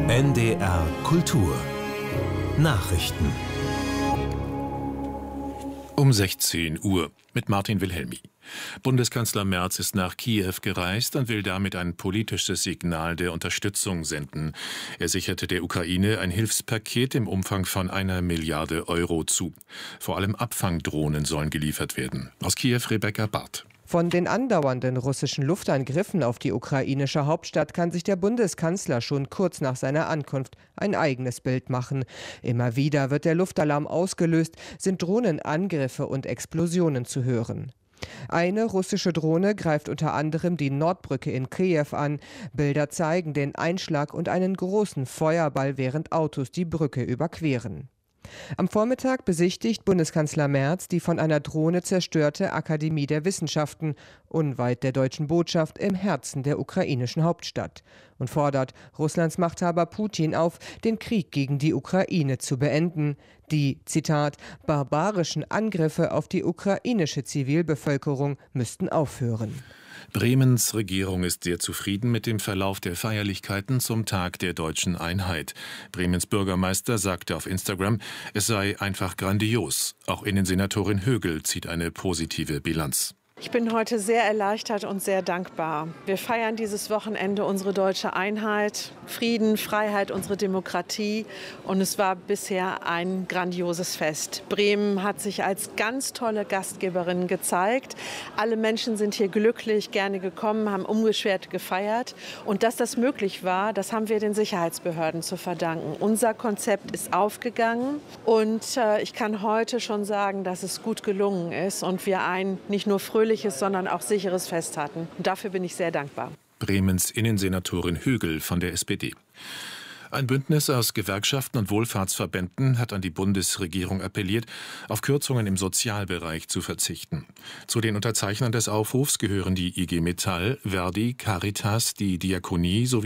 NDR Kultur Nachrichten Um 16 Uhr mit Martin Wilhelmi. Bundeskanzler Merz ist nach Kiew gereist und will damit ein politisches Signal der Unterstützung senden. Er sicherte der Ukraine ein Hilfspaket im Umfang von 1 Milliarde Euro zu. Vor allem Abfangdrohnen sollen geliefert werden. Aus Kiew Rebecca Barth. Von den andauernden russischen Luftangriffen auf die ukrainische Hauptstadt kann sich der Bundeskanzler schon kurz nach seiner Ankunft ein eigenes Bild machen. Immer wieder wird der Luftalarm ausgelöst, sind Drohnenangriffe und Explosionen zu hören. Eine russische Drohne greift unter anderem die Nordbrücke in Kiew an. Bilder zeigen den Einschlag und einen großen Feuerball, während Autos die Brücke überqueren. Am Vormittag besichtigt Bundeskanzler Merz die von einer Drohne zerstörte Akademie der Wissenschaften, unweit der deutschen Botschaft im Herzen der ukrainischen Hauptstadt, und fordert Russlands Machthaber Putin auf, den Krieg gegen die Ukraine zu beenden. Die, Zitat, barbarischen Angriffe auf die ukrainische Zivilbevölkerung müssten aufhören. Bremens Regierung ist sehr zufrieden mit dem Verlauf der Feierlichkeiten zum Tag der deutschen Einheit. Bremens Bürgermeister sagte auf Instagram, es sei einfach grandios. Auch Innensenatorin Högel zieht eine positive Bilanz. Ich bin heute sehr erleichtert und sehr dankbar. Wir feiern dieses Wochenende unsere deutsche Einheit, Frieden, Freiheit, unsere Demokratie. Und es war bisher ein grandioses Fest. Bremen hat sich als ganz tolle Gastgeberin gezeigt. Alle Menschen sind hier glücklich, gerne gekommen, haben unbeschwert gefeiert. Und dass das möglich war, das haben wir den Sicherheitsbehörden zu verdanken. Unser Konzept ist aufgegangen. Und ich kann heute schon sagen, dass es gut gelungen ist und wir ein nicht nur fröhliches, sondern auch sicheres Fest hatten. Und dafür bin ich sehr dankbar. Bremens Innensenatorin Högel von der SPD. Ein Bündnis aus Gewerkschaften und Wohlfahrtsverbänden hat an die Bundesregierung appelliert, auf Kürzungen im Sozialbereich zu verzichten. Zu den Unterzeichnern des Aufrufs gehören die IG Metall, Verdi, Caritas, die Diakonie sowie